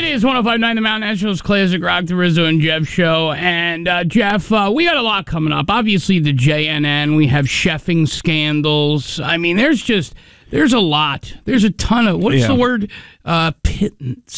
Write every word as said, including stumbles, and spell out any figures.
Hey, it's one oh five point nine The Mountain Nationals, Classic Rock, the Rizzo and Jeff show. And, uh, Jeff, uh, we got a lot coming up. Obviously, the J N N. We have chefing scandals. I mean, there's just, there's a lot. There's a ton of, what's Yeah. the word? Uh, pittance.